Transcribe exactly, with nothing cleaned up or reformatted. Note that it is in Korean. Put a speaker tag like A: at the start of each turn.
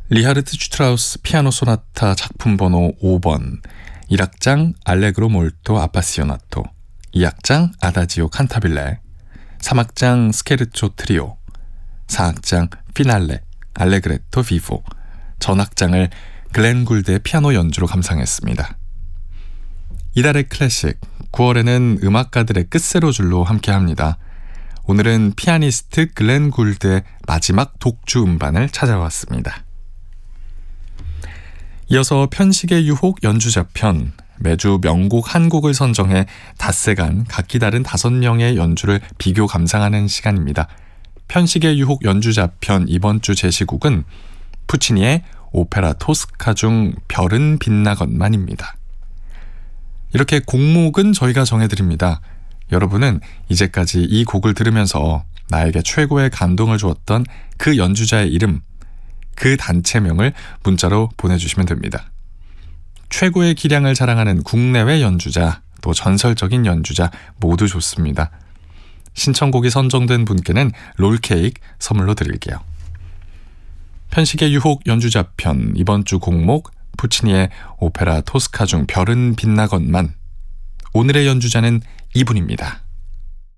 A: 리하르트 슈트라우스 피아노 소나타 작품 번호 오 번, 일 악장 알레그로 몰토 아파시오나토, 이 악장 아다지오 칸타빌레, 삼 악장 스케르초 트리오, 사 악장 피날레 알레그레토 비보, 전악장을 글렌 굴드의 피아노 연주로 감상했습니다. 이달의 클래식, 구월에는 음악가들의 끝세로줄로 함께합니다. 오늘은 피아니스트 글렌 굴드의 마지막 독주 음반을 찾아왔습니다. 이어서 편식의 유혹 연주자편, 매주 명곡 한 곡을 선정해 닷새간 각기 다른 다섯 명의 연주를 비교 감상하는 시간입니다. 편식의 유혹 연주자편 이번 주 제시곡은 푸치니의 오페라 토스카 중 별은 빛나건만입니다. 이렇게 곡목은 저희가 정해드립니다. 여러분은 이제까지 이 곡을 들으면서 나에게 최고의 감동을 주었던 그 연주자의 이름, 그 단체명을 문자로 보내주시면 됩니다. 최고의 기량을 자랑하는 국내외 연주자, 또 전설적인 연주자 모두 좋습니다. 신청곡이 선정된 분께는 롤케이크 선물로 드릴게요. 편식의 유혹 연주자편 이번 주 곡목 푸치니의 오페라 토스카 중 별은 빛나건만. 오늘의 연주자는 이분입니다.